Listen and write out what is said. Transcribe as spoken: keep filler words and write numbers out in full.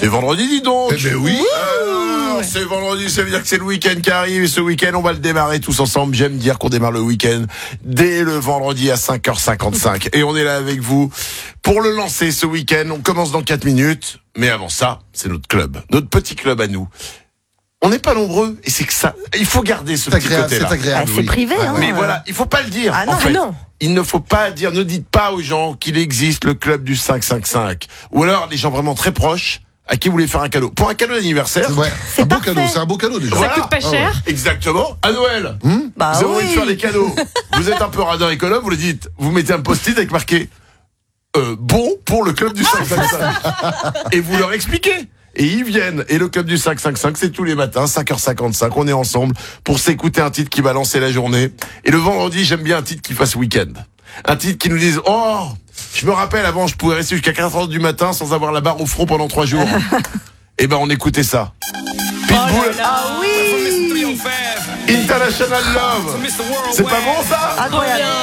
C'est vendredi, dis donc. Eh ben oui. Alors, c'est vendredi, ça veut dire que c'est le week-end qui arrive. Et ce week-end, on va le démarrer tous ensemble. J'aime dire qu'on démarre le week-end dès le vendredi à cinq heures cinquante-cinq. Et on est là avec vous pour le lancer ce week-end. On commence dans quatre minutes. Mais avant ça, c'est notre club. Notre petit club à nous. On n'est pas nombreux. Et c'est que ça, il faut garder ce C'est petit agréable, côté-là. c'est agréable. Ah, c'est oui. privé, hein. Mais voilà, il faut pas le dire. Ah non, en fait. non. Il ne faut pas dire, ne dites pas aux gens qu'il existe le club du cinq cinq cinq. Ou alors, les gens vraiment très proches, à qui vous voulez faire un cadeau. Pour un cadeau d'anniversaire. Ouais, C'est un beau parfait. cadeau, c'est un beau cadeau déjà. Ça coûte pas Ah ouais. cher. Exactement. À Noël. Bah vous avez envie oui. de faire des cadeaux. Vous êtes un peu radin économe, vous le dites. Vous mettez un post-it avec marqué, euh, bon pour le club du cinq cinq cinq. Et vous leur expliquez. Et ils viennent. Et le club du cinq cinq cinq, c'est tous les matins, cinq heures cinquante-cinq. On est ensemble pour s'écouter un titre qui va lancer la journée. Et le vendredi, j'aime bien un titre qui fasse week-end. Un titre qui nous dise, oh, je me rappelle avant, je pouvais rester jusqu'à quatre heures du matin sans avoir la barre au front pendant trois jours. Et ben, on écoutait ça. Pitbull, Ah oui. International Love. C'est pas bon ça? Incroyable.